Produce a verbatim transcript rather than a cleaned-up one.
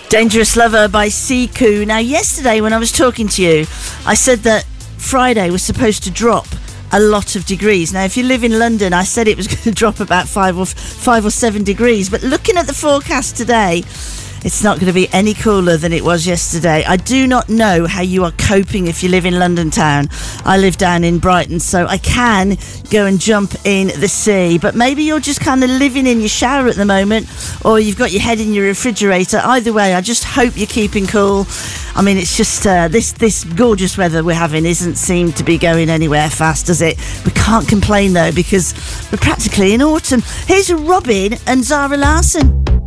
Dangerous Lover by Siku. Now, yesterday when I was talking to you, I said that Friday was supposed to drop a lot of degrees. Now, if you live in London, I said it was going to drop about five or five or seven degrees. But looking at the forecast today, it's not going to be any cooler than it was yesterday. I do not know how you are coping if you live in London town. I live down in Brighton, so I can go and jump in the sea. But maybe you're just kind of living in your shower at the moment, or you've got your head in your refrigerator. Either way, I just hope you're keeping cool. I mean, it's just uh, this this gorgeous weather we're having isn't seem to be going anywhere fast, does it? We can't complain, though, because we're practically in autumn. Here's Robin and Zara Larsson.